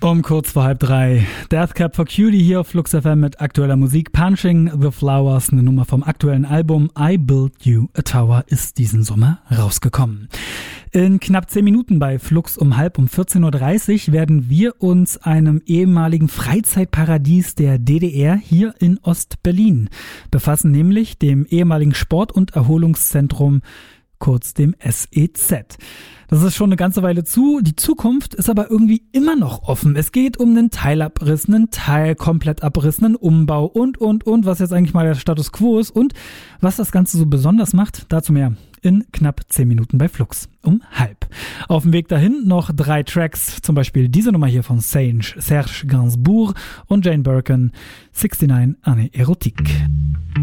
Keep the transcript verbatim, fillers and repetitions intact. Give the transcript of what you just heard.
Um kurz vor halb drei. Death Cab for Cutie hier auf Flux F M mit aktueller Musik. Punching the Flowers, eine Nummer vom aktuellen Album I Built You a Tower, ist diesen Sommer rausgekommen. In knapp zehn Minuten bei Flux um halb um vierzehn Uhr dreißig werden wir uns einem ehemaligen Freizeitparadies der D D R hier in Ost-Berlin befassen, nämlich dem ehemaligen Sport- und Erholungszentrum, kurz dem S E Z. Das ist schon eine ganze Weile zu. Die Zukunft ist aber irgendwie immer noch offen. Es geht um einen Teilabriss, einen Teilkomplettabriss, einen Umbau und, und, und, was jetzt eigentlich mal der Status Quo ist und was das Ganze so besonders macht. Dazu mehr in knapp zehn Minuten bei Flux um halb. Auf dem Weg dahin noch drei Tracks, zum Beispiel diese Nummer hier von Serge, Serge Gainsbourg und Jane Birkin, neunundsechzig Année Erotique.